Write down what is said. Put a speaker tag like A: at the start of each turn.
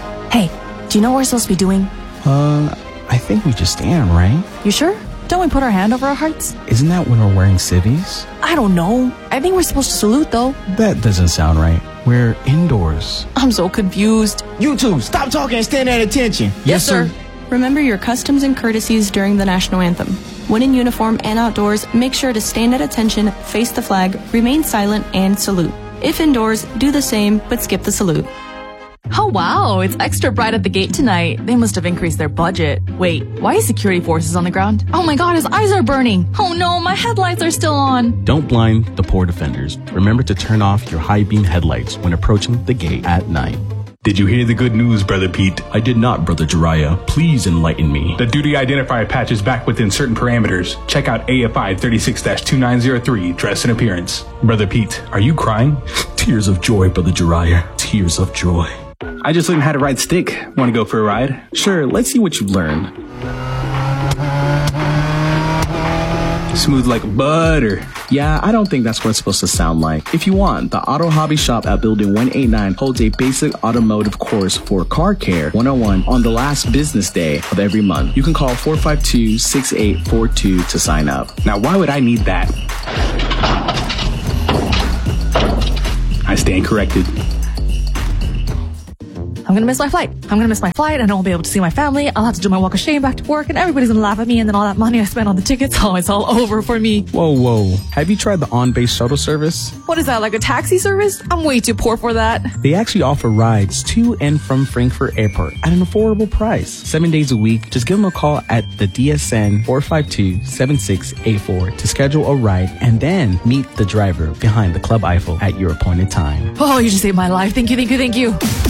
A: Hey, do you know what we're supposed to be doing?
B: I think we just stand, right?
A: You sure? Don't we put our hand over our hearts?
B: Isn't that when we're wearing civvies?
A: I don't know. I think we're supposed to salute, though.
B: That doesn't sound right. We're indoors.
A: I'm so confused.
C: You two, stop talking and stand at attention.
A: Yes, sir. Remember your customs and courtesies during the national anthem. When in uniform and outdoors, make sure to stand at attention, face the flag, remain silent, and salute. If indoors, do the same, but skip the salute. Oh wow, it's extra bright at the gate tonight. They must have increased their budget. Wait, why is security forces on the ground? Oh my god, his eyes are burning. Oh no, my headlights are still on.
B: Don't blind the poor defenders. Remember to turn off your high beam headlights when approaching the gate at night.
D: Did you hear the good news, Brother Pete?
B: I did not, Brother Jiraiya. Please enlighten me.
D: The duty identifier patch is back within certain parameters. Check out AFI 36-2903, dress and appearance. Brother Pete, are you crying?
B: Tears of joy, Brother Jiraiya. Tears of joy.
D: I just learned how to ride stick. Want to go for a ride?
B: Sure, let's see what you've learned.
D: Smooth like butter.
B: Yeah, I don't think that's what it's supposed to sound like. If you want, the Auto Hobby Shop at Building 189 holds a basic automotive course for Car Care 101 on the last business day of every month. You can call 452-6842 to sign up.
D: Now, why would I need that? I stand corrected.
A: I'm gonna miss my flight. And I won't be able to see my family. I'll have to do my walk of shame back to work, and everybody's gonna laugh at me, and then all that money I spent on the tickets, oh, it's all over for me.
B: Whoa. Have you tried the on-base shuttle service?
A: What is that, like a taxi service? I'm way too poor for that.
B: They actually offer rides to and from Frankfurt Airport at an affordable price. 7 days a week. Just give them a call at the DSN 452-7684 to schedule a ride and then meet the driver behind the Club Eiffel at your appointed time.
A: Oh, you just saved my life. Thank you.